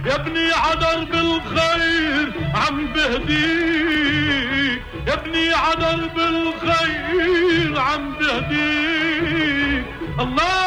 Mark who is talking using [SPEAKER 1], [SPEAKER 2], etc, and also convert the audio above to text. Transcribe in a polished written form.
[SPEAKER 1] يا ابني عدر بالخير عم بهديك، يا ابني عدر بالخير عم بهديك. الله